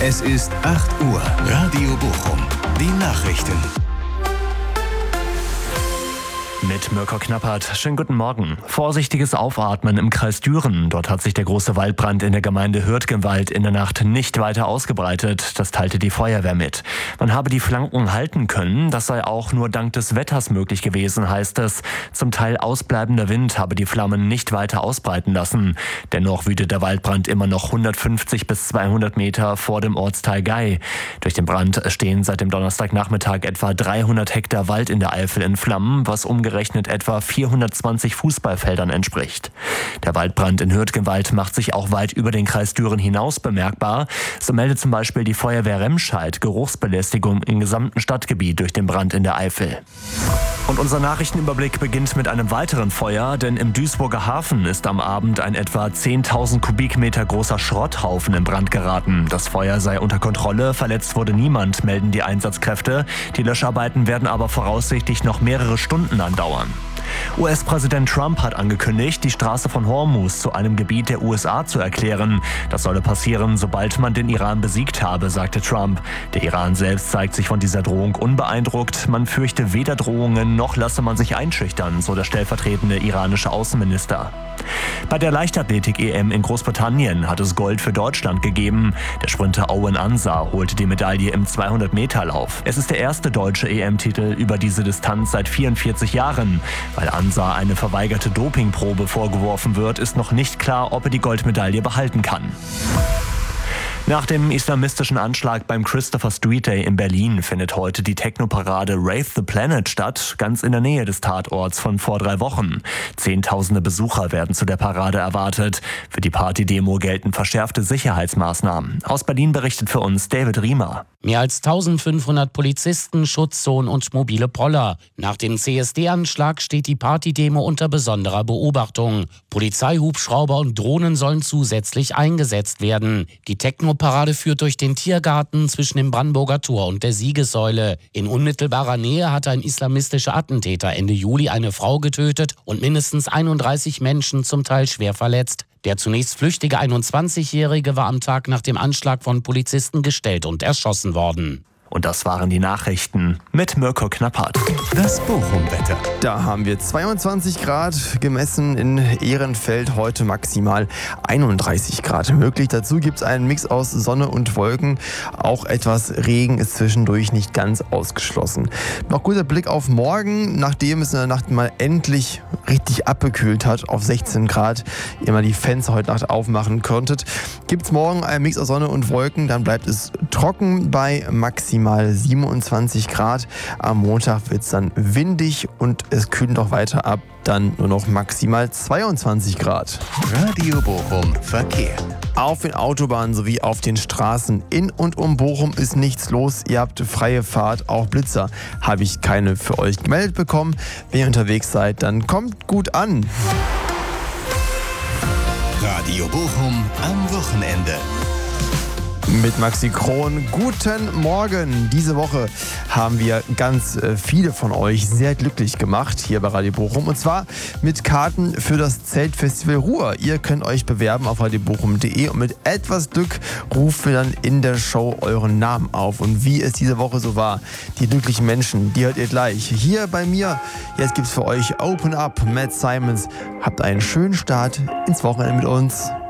Es ist 8 Uhr. Radio Bochum. Die Nachrichten. Mit Mirko Knappert. Schönen guten Morgen. Vorsichtiges Aufatmen im Kreis Düren. Dort hat sich der große Waldbrand in der Gemeinde Hürtgenwald in der Nacht nicht weiter ausgebreitet. Das teilte die Feuerwehr mit. Man habe die Flanken halten können. Das sei auch nur dank des Wetters möglich gewesen, heißt es. Zum Teil ausbleibender Wind habe die Flammen nicht weiter ausbreiten lassen. Dennoch wütet der Waldbrand immer noch 150 bis 200 Meter vor dem Ortsteil Gei. Durch den Brand stehen seit dem Donnerstagnachmittag etwa 300 Hektar Wald in der Eifel in Flammen, was umgerechnet etwa 420 Fußballfeldern entspricht. Der Waldbrand in Hürtgenwald macht sich auch weit über den Kreis Düren hinaus bemerkbar. So meldet zum Beispiel die Feuerwehr Remscheid Geruchsbelästigung im gesamten Stadtgebiet durch den Brand in der Eifel. Und unser Nachrichtenüberblick beginnt mit einem weiteren Feuer, denn im Duisburger Hafen ist am Abend ein etwa 10.000 Kubikmeter großer Schrotthaufen in Brand geraten. Das Feuer sei unter Kontrolle, verletzt wurde niemand, melden die Einsatzkräfte. Die Löscharbeiten werden aber voraussichtlich noch mehrere Stunden andauern. US-Präsident Trump hat angekündigt, die Straße von Hormuz zu einem Gebiet der USA zu erklären. Das solle passieren, sobald man den Iran besiegt habe, sagte Trump. Der Iran selbst zeigt sich von dieser Drohung unbeeindruckt. Man fürchte weder Drohungen noch lasse man sich einschüchtern, so der stellvertretende iranische Außenminister. Bei der Leichtathletik-EM in Großbritannien hat es Gold für Deutschland gegeben. Der Sprinter Owen Ansah holte die Medaille im 200-Meter-Lauf. Es ist der erste deutsche EM-Titel über diese Distanz seit 44 Jahren. Weil Ansah eine verweigerte Dopingprobe vorgeworfen wird, ist noch nicht klar, ob er die Goldmedaille behalten kann. Nach dem islamistischen Anschlag beim Christopher Street Day in Berlin findet heute die Techno-Parade Wraith the Planet statt, ganz in der Nähe des Tatorts von vor 3 Wochen. Zehntausende Besucher werden zu der Parade erwartet. Für die Partydemo gelten verschärfte Sicherheitsmaßnahmen. Aus Berlin berichtet für uns David Riemer. Mehr als 1500 Polizisten, Schutzzonen und mobile Poller. Nach dem CSD-Anschlag steht die Partydemo unter besonderer Beobachtung. Polizeihubschrauber und Drohnen sollen zusätzlich eingesetzt werden. Die Techno-Parade führt durch den Tiergarten zwischen dem Brandenburger Tor und der Siegessäule. In unmittelbarer Nähe hatte ein islamistischer Attentäter Ende Juli eine Frau getötet und mindestens 31 Menschen zum Teil schwer verletzt. Der zunächst flüchtige 21-Jährige war am Tag nach dem Anschlag von Polizisten gestellt und erschossen worden. Und das waren die Nachrichten mit Mirko Knappert. Das Bochum-Wetter. Da haben wir 22 Grad gemessen in Ehrenfeld, heute maximal 31 Grad möglich. Dazu gibt es einen Mix aus Sonne und Wolken. Auch etwas Regen ist zwischendurch nicht ganz ausgeschlossen. Noch guter Blick auf morgen, nachdem es in der Nacht mal endlich richtig abgekühlt hat auf 16 Grad, ihr mal die Fenster heute Nacht aufmachen konntet, gibt es morgen einen Mix aus Sonne und Wolken. Dann bleibt es trocken bei maximal 27 Grad. Am Montag wird es dann windig und es kühlt noch weiter ab. Dann nur noch maximal 22 Grad. Radio Bochum Verkehr. Auf den Autobahnen sowie auf den Straßen in und um Bochum ist nichts los. Ihr habt freie Fahrt, auch Blitzer habe ich keine für euch gemeldet bekommen. Wenn ihr unterwegs seid, dann kommt gut an. Radio Bochum am Wochenende. Mit Maxi Kron. Guten Morgen. Diese Woche haben wir ganz viele von euch sehr glücklich gemacht hier bei Radio Bochum. Und zwar mit Karten für das Zeltfestival Ruhr. Ihr könnt euch bewerben auf radiobochum.de und mit etwas Glück rufen wir dann in der Show euren Namen auf. Und wie es diese Woche so war, die glücklichen Menschen, die hört ihr gleich hier bei mir. Jetzt gibt's für euch Open Up, Matt Simons. Habt einen schönen Start ins Wochenende mit uns.